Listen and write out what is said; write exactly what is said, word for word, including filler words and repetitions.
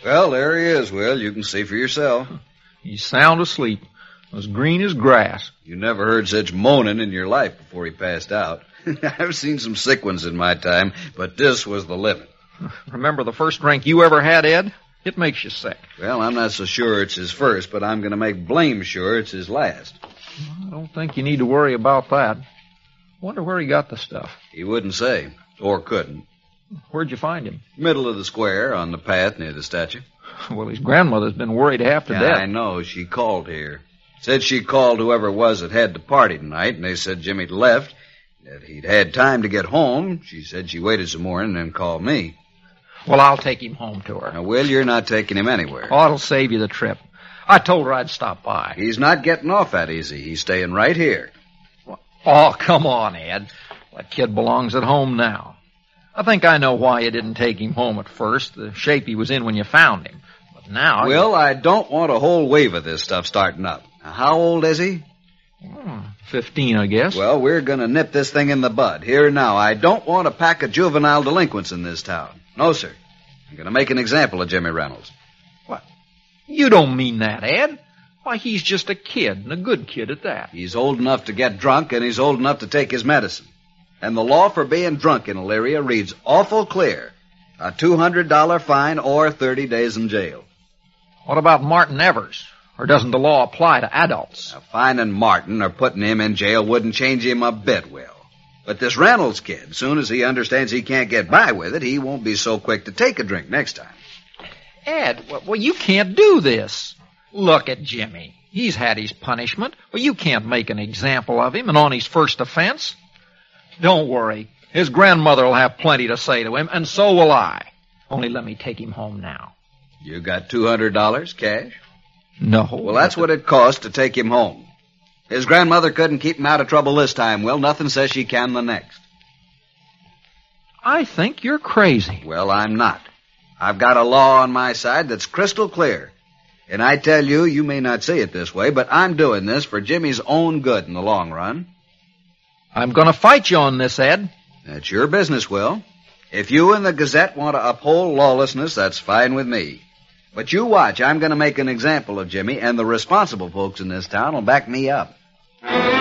Well, there he is, Will. You can see for yourself. He's sound asleep, as green as grass. You never heard such moaning in your life before he passed out. I've seen some sick ones in my time, but this was the limit. Remember the first drink you ever had, Ed? It makes you sick. Well, I'm not so sure it's his first, but I'm going to make blame sure it's his last. I don't think you need to worry about that. Wonder where he got the stuff. He wouldn't say, or couldn't. Where'd you find him? Middle of the square, on the path near the statue. Well, his grandmother's been worried half to yeah, death. I know. She called here. Said she called whoever it was that had the party tonight, and they said Jimmy'd left. That he'd had time to get home. She said she waited some more and then called me. Well, I'll take him home to her. Now, Will, you're not taking him anywhere. Oh, it'll save you the trip. I told her I'd stop by. He's not getting off that easy. He's staying right here. Oh, come on, Ed. That kid belongs at home now. I think I know why you didn't take him home at first, the shape he was in when you found him. But now... Will, you... I don't want a whole wave of this stuff starting up. Now, how old is he? Hmm, Fifteen, I guess. Well, we're going to nip this thing in the bud. Here now, I don't want a pack of juvenile delinquents in this town. No, sir. I'm going to make an example of Jimmy Reynolds. What? You don't mean that, Ed. Why, he's just a kid, and a good kid at that. He's old enough to get drunk, and he's old enough to take his medicine. And the law for being drunk in Elyria reads awful clear. A two hundred dollars fine or thirty days in jail. What about Martin Evers? Or doesn't the law apply to adults? Now, fining Martin or putting him in jail wouldn't change him a bit, Will. But this Reynolds kid, as soon as he understands he can't get by with it, he won't be so quick to take a drink next time. Ed, well, you can't do this. Look at Jimmy. He's had his punishment. Well, you can't make an example of him, and on his first offense. Don't worry. His grandmother will have plenty to say to him, and so will I. Only let me take him home now. You got two hundred dollars cash? No. Well, that's what it costs to take him home. His grandmother couldn't keep him out of trouble this time, Will. Nothing says she can the next. I think you're crazy. Well, I'm not. I've got a law on my side that's crystal clear. And I tell you, you may not see it this way, but I'm doing this for Jimmy's own good in the long run. I'm going to fight you on this, Ed. That's your business, Will. If you and the Gazette want to uphold lawlessness, that's fine with me. But you watch. I'm going to make an example of Jimmy, and the responsible folks in this town will back me up.